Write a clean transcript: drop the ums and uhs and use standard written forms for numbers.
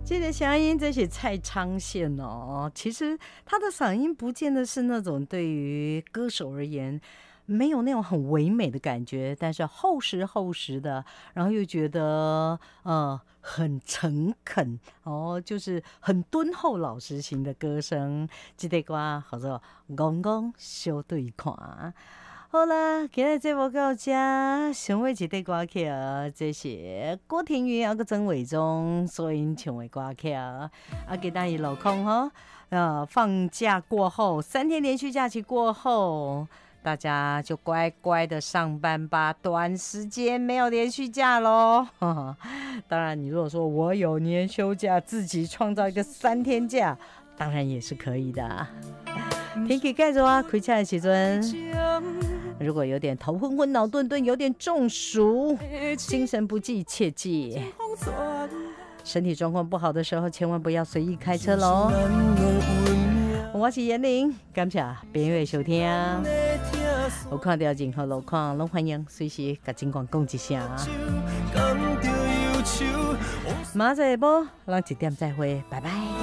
这个声音这是蔡昌宪哦，其实他的嗓音不见得是那种对于歌手而言没有那种很唯美的感觉，但是厚实厚实的，然后又觉得很诚恳哦，就是很敦厚老实型的歌声。这个歌叫做《戆戆小对看》。好啦，今日节目到这，想尾一首歌曲，这是郭庭云啊，个曾伟忠所因唱的歌曲啊，给大家落空哈。放假过后，3天连续假期过后，大家就乖乖的上班吧，短时间没有连续假咯。当然，你如果说我有年休假，自己创造一个3天假，当然也是可以的。天气盖着啊，开车的时阵，如果有点头昏昏、脑顿顿，有点中暑、精神不济，切记身体状况不好的时候，千万不要随意开车咯。我是严玲，感谢朋友的收听。有看到任何路况，都欢迎随时跟警官讲一声。马上下晡，咱1点再会，拜拜。